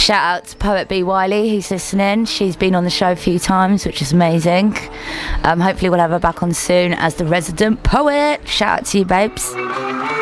shout out to Poet B. Wiley, who's listening. She's been on the show a few times, which is amazing. Hopefully we'll have her back on soon as the resident poet. Shout out to you, babes.